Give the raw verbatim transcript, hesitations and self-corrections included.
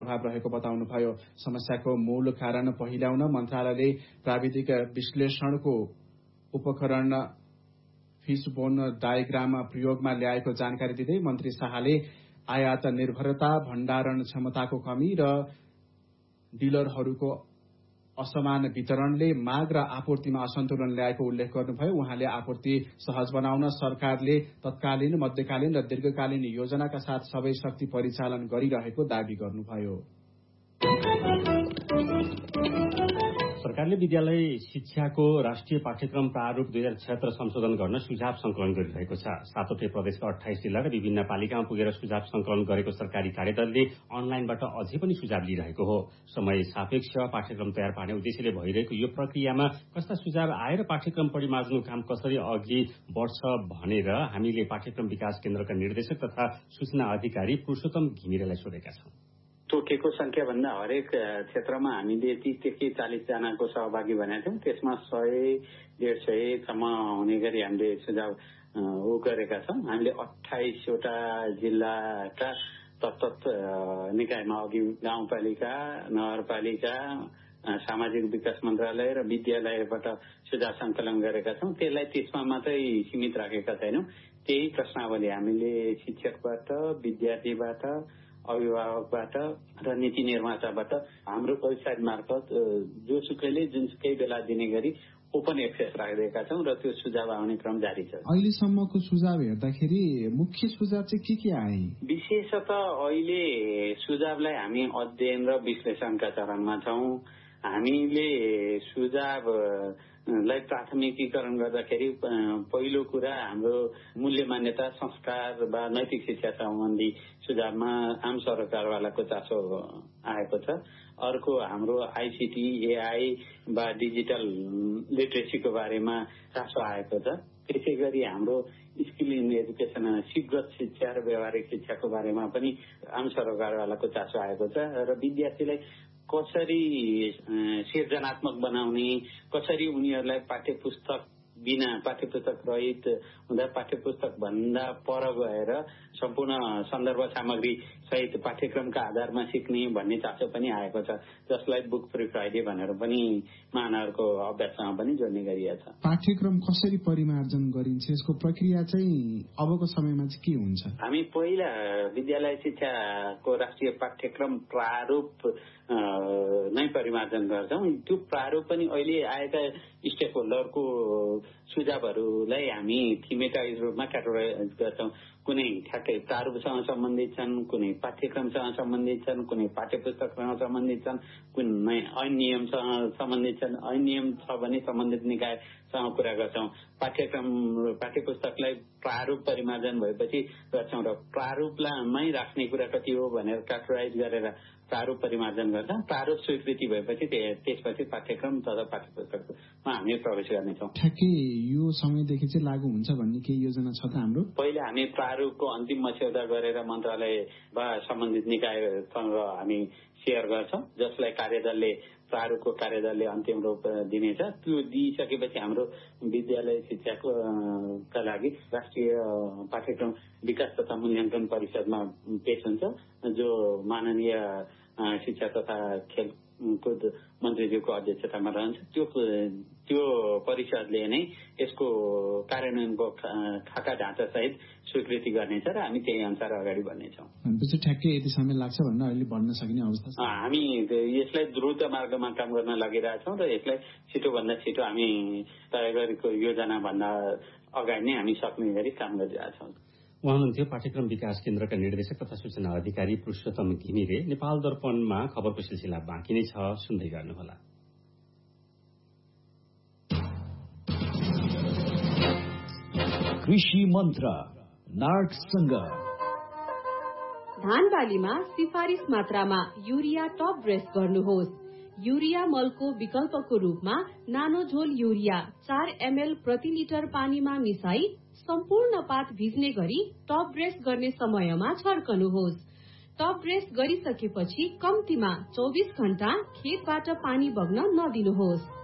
प्रभाव रहेको बताउनुभयो। समस्याको मूल कारण पहिल्याउन मन्त्रालयले प्राविधिक विश्लेषणको उपकरण फिशबोन डायग्राम प्रयोगमा ल्याएको जानकारी दिँदै मन्त्री शाहले आयात निर्भरता, भण्डारण क्षमताको कमी र डिलरहरूको असमान वितरणले माग र आपूर्तिमा असन्तुलन ल्याएको उल्लेख गर्नुभयो। उहाँले आपूर्ति सहज बनाउन सरकारले तत्कालीन, मध्यकालीन र दीर्घकालीन योजनाका साथ सबै शक्ति परिचालन गरिरहेको दावी गर्नुभयो। सरकारले विद्यालय शिक्षाको राष्ट्रिय पाठ्यक्रम प्रारूप दुई हजार छत्तर संशोधन गर्न सुझाव संकलन गरिरहेको छ। सातवटै प्रदेशका अठाइस जिल्ला र विभिन्न पालिकामा पुगेर सुझाव संकलन गरेको सरकारी कार्यदलले अनलाइनबाट अझै पनि सुझाव लिइरहेको हो। समय सापेक्ष पाठ्यक्रम तयार पार्ने उद्देश्यले भइरहेको यो प्रक्रियामा कस्ता सुझाव आएर पाठ्यक्रम परिमार्जनको काम कसरी अघि बढ्छ भनेर हामीले पाठ्यक्रम विकास केन्द्रका निर्देशक तथा सूचना अधिकारी पुरुषोत्तम घिमिरेलाई सोधेका छौं। तोकेको संख्या भन्दा हरेक क्षेत्रमा हामीले तीसदेखि चालिस जनाको सहभागी भनेका थियौं। त्यसमा सय डेढ सयसम्म हुने गरी हामीले सुझाव उ गरेका छौं। हामीले अठाइसवटा जिल्लाका तत्त निकायमा अघि गाउँपालिका, नगरपालिका, सामाजिक विकास मन्त्रालय र विद्यालयबाट सुझाव संकलन गरेका छौं। त्यसलाई त्यसमा मात्रै सीमित राखेका छैनौं। त्यही प्रश्नावली हामीले शिक्षकबाट, विद्यार्थीबाट, अभिभावकबाट र नीति निर्माताबाट हाम्रो वेबसाइट मार्फत जोसुकैले जुनसुकै बेला दिने गरी ओपन एक्सेस राखिदिएका छौं र त्यो सुझाव आउने क्रम जारी छ। अहिलेसम्मको सुझाव हेर्दाखेरि मुख्य सुझाव चाहिँ के के आए? विशेषतः अहिले सुझावलाई हामी अध्ययन र विश्लेषणका चरणमा छौं। हामीले सुझाव लाई प्राथमिकीकरण गर्दाखेरि पहिलो कुरा हाम्रो मूल्य मान्यता, संस्कार वा नैतिक शिक्षा सम्बन्धी सुझावमा आम सरकारवालाको चासो आएको छ। अर्को हाम्रो आइसिटी, एआई वा डिजिटल लिटरेसीको बारेमा चासो आएको छ। त्यसै गरी हाम्रो स्किल इन एजुकेसन, सिपगत शिक्षा र व्यावहारिक शिक्षाको बारेमा पनि आम सरकारवालाको चासो आएको छ र विद्यार्थीलाई कसरी सृजनात्मक बनाउने, कसरी उनीहरूलाई पाठ्य पुस्तक बिना, पाठ्य पुस्तक रहित हुँदा पाठ्य पुस्तक भन्दा पर गएर सम्पूर्ण सन्दर्भ सामग्री सहित पाठ्यक्रमका आधारमा सिक्ने भन्ने चासो पनि आएको छ, जसलाई बुक फ्री फ्राइडे भनेर पनि महानगरको अभ्याससँग पनि जोड्ने गरिएको छ। पाठ्यक्रम कसरी परिमार्जन गरिन्छ, यसको प्रक्रिया चाहिँ अबको समयमा चाहिँ के हुन्छ? हामी पहिला विद्यालय शिक्षाको राष्ट्रिय पाठ्यक्रम प्रारूप नै परिमार्जन गर्छौं। त्यो प्रारूप पनि अहिले आएका स्टेक होल्डरको सुझावहरूलाई हामी थिमेटाइज रूपमा क्याटेगोराइज गर्छौं। कुनै ठ्याक्कै प्रारूपसँग सम्बन्धित छन्, कुनै पाठ्यक्रमसँग सम्बन्धित छन्, कुनै पाठ्य पुस्तकसँग सम्बन्धित छन्, कुनै ऐन नियमसँग सम्बन्धित छन्। ऐन नियम छ भने सम्बन्धित निकायसँग कुरा गर्छौं। पाठ्यक्रम पाठ्य पुस्तकलाई प्रारूप परिमार्जन भएपछि गर्छौं र प्रारूपलाई राख्ने कुरा कति हो भनेर क्याटेगोराइज गरेर प्रारूप परिमार्जन गर्छौं। प्रारूप स्वीकृति भएपछि त्यसपछि पाठ्यक्रम तथा पाठ्य पुस्तकमा हामी प्रवेश गर्नेछौं। ठ्याक्कै यो समयदेखि चाहिँ लागू हुन्छ भन्ने केही योजना छ त हाम्रो? पहिला हामी प्रारूपको अन्तिम मस्यौदा गरेर मन्त्रालय वा सम्बन्धित निकायसँग हामी सेयर गर्छौं, जसलाई कार्यदलले प्रारूपको कार्यदलले अन्तिम रूप दिनेछ। त्यो दिइसकेपछि हाम्रो विद्यालय शिक्षाको का लागि राष्ट्रिय पाठ्यक्रम विकास तथा मूल्याङ्कन परिषदमा पेश हुन्छ, जो माननीय शिक्षा तथा खेलकुद मन्त्रीज्यूको अध्यक्षतामा रहन्छ। त्यो त्यो परिषदले नै यसको कार्यान्वयनको खाका ढाँचा सहित स्वीकृति गर्नेछ र हामी त्यही अनुसार अगाडि बढ्नेछौँ। भनेपछि ठ्याक्कै यति समय लाग्छ भन्दा अहिले बढ्न सक्ने अवस्था छ? हामी यसलाई द्रुत मार्गमा काम गर्न लागिरहेछौँ र यसलाई छिटोभन्दा छिटो हामी तय गरेको योजना भन्दा अगाडि नै हामी सक्ने गरी काम गरिरहेछौँ। उहाँ हुनुहुन्थ्यो पाठ्यक्रम विकास केन्द्रका निर्देशक तथा सूचना अधिकारी पुरुषोत्तम घिमिरे। नेपाल दर्पणमा खबरको सिलसिला बाँकी नै छ, सुन्दै गर्नुहोला। कृषि मन्त्र नार्कसँग धान बालीमा सिफारिस मात्रामा युरिया टप ड्रेस गर्नुहोस्। युरिया मलको विकल्पको रूपमा नानो झोल युरिया चार एमएल प्रति लिटर पानीमा मिसाई सम्पूर्ण पात भिज्ने गरी टप ड्रेस गर्ने समयमा छर्कनुहोस्। टप ड्रेस गरिसकेपछि कम्तीमा चौबिस घण्टा खेतबाट पानी बग्न नदिनुहोस्।